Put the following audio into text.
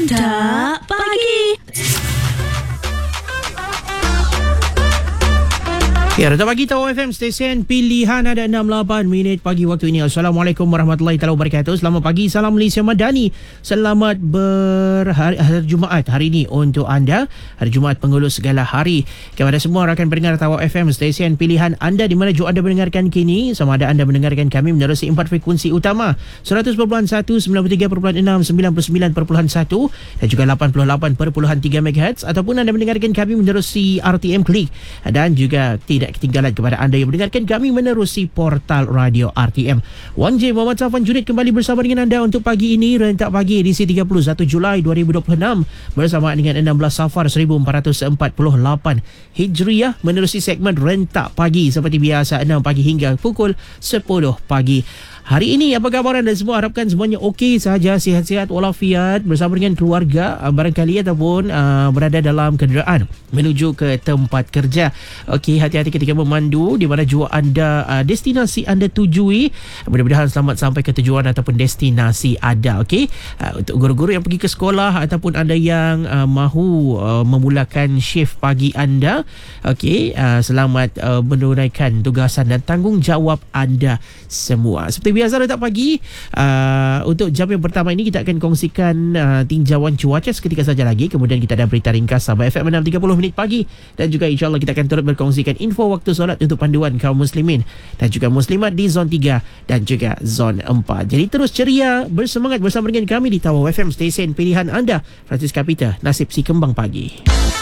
Rentak Pagi. Ya, Rentak Pagi Tawau FM, stesen pilihan ada 68 minit pagi waktu ini. Assalamualaikum warahmatullahi wabarakatuh. Selamat pagi, salam Malaysia Madani. Selamat hari Jumaat hari ini untuk anda. Hari Jumaat pengulus segala hari. Kepada semua rakan pendengar Tawau FM, stesen pilihan anda di mana juga anda mendengarkan kini. Sama ada anda mendengarkan kami menerusi 4 frekuensi utama 100.1, 93.6, 99.1 dan juga 88.3 MHz, ataupun anda mendengarkan kami menerusi RTM Klik, dan juga tidak ketinggalan kepada anda yang mendengarkan kami menerusi portal radio RTM. Wan J. Muhammad Safwan Junid kembali bersama dengan anda untuk pagi ini. Rentak Pagi edisi 31 Julai 2026 bersama dengan 16 Safar 1448 Hijriah, menerusi segmen Rentak Pagi seperti biasa 6 pagi hingga pukul 10 pagi. Hari ini apa khabar anda semua? Harapkan semuanya okey sahaja, sihat-sihat walafiat bersama dengan keluarga barangkali, ataupun berada dalam kenderaan menuju ke tempat kerja. Okey, hati-hati ketika memandu di mana jua anda destinasi anda tujui. Mudah-mudahan selamat sampai ke tujuan ataupun destinasi anda. Okey, untuk guru-guru yang pergi ke sekolah ataupun anda yang mahu memulakan shift pagi anda, okey, selamat menunaikan tugasan dan tanggungjawab anda semua. Seperti biasa Rentak Pagi, untuk jam yang pertama ini kita akan kongsikan tinjauan cuaca seketika saja lagi. Kemudian kita ada berita ringkas Sabah FM 6.30 minit pagi, dan juga insyaAllah kita akan turut berkongsikan info waktu solat untuk panduan kaum muslimin dan juga muslimat di zon 3 dan juga zon 4. Jadi terus ceria, bersemangat bersama dengan kami di Tawau FM, stesen pilihan anda. Francis Kapita, nasib si kembang pagi.